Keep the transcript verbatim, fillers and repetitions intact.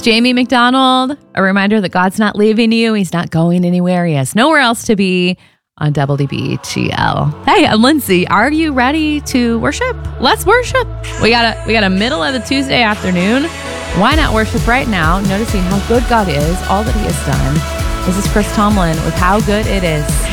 Jamie McDonald. A reminder that God's not leaving you. He's not going anywhere. He has nowhere else to be on Double D B G L. Hey, I'm Lindsay. Are you ready to worship? Let's worship. We got a we got a middle of the Tuesday afternoon. Why not worship right now, noticing how good God is, all that he has done. This is Chris Tomlin with How Good It Is.